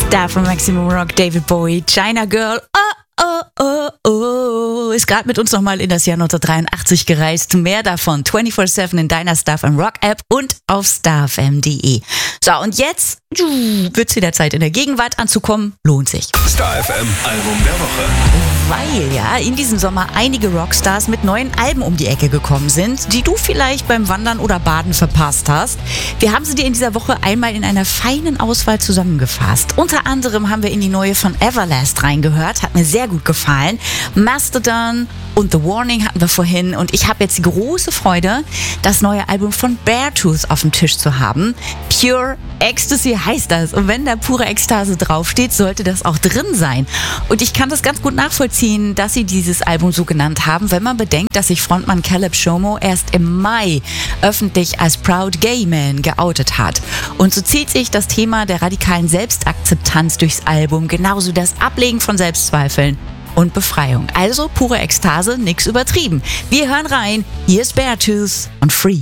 Da von Maximum Rock, David Bowie, China Girl, ist gerade mit uns nochmal in das Jahr 1983 gereist. Mehr davon 24/7 in deiner StarFM Rock App und auf starfm.de. So, und jetzt wird's wieder Zeit, in der Gegenwart anzukommen. Lohnt sich. StarFM Album der Woche. Weil ja in diesem Sommer einige Rockstars mit neuen Alben um die Ecke gekommen sind, die du vielleicht beim Wandern oder Baden verpasst hast. Wir haben sie dir in dieser Woche einmal in einer feinen Auswahl zusammengefasst. Unter anderem haben wir in die neue von Everlast reingehört, hat mir sehr gut gefallen. Mastodon und The Warning hatten wir vorhin und ich habe jetzt die große Freude, das neue Album von Beartooth auf dem Tisch zu haben. Pure Ecstasy heißt das und wenn da pure Ekstase draufsteht, sollte das auch drin sein. Und ich kann das ganz gut nachvollziehen, dass sie dieses Album so genannt haben, wenn man bedenkt, dass sich Frontmann Caleb Shomo erst im Mai öffentlich als Proud Gay Man geoutet hat. Und so zieht sich das Thema der radikalen Selbstakzeptanz durchs Album, genauso das Ablegen von Selbstzweifeln und Befreiung. Also pure Ekstase, nix übertrieben. Wir hören rein, hier ist Beartooth und Free.